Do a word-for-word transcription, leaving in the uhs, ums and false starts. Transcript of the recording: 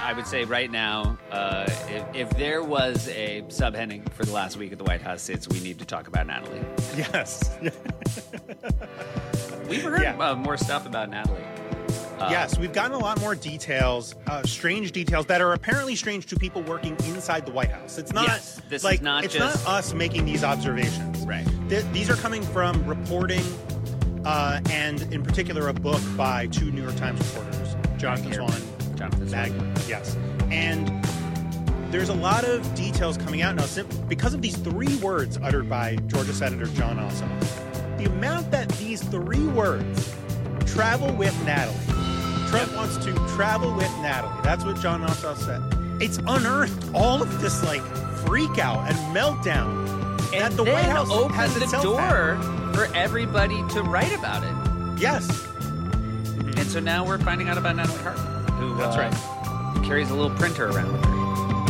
I would say right now, uh, if, if there was a subheading for the last week at the White House, it's we need to talk about Natalie. Yes. We've heard Yeah. uh, more stuff about Natalie. Uh, Yes, we've gotten a lot more details, uh, strange details that are apparently strange to people working inside the White House. It's not Yes, this is like not it's just- not us making these observations. Right. Th- these are coming from reporting, uh, and in particular, a book by two New York Times reporters, Jonathan Here. Swan, Jonathan Mag- Swan. yes, and there's a lot of details coming out now sim- because of these three words uttered by Georgia Senator John Ossoff. The amount that these three words travel with Natalie. Trump wants to travel with Natalie. That's what John Ossoff said. It's unearthed all of this like freak out and meltdown And that the then White House open has the itself door had. for everybody to write about it. Yes. And so now we're finding out about Natalie Hartman, who That's uh, right. carries a little printer around with her.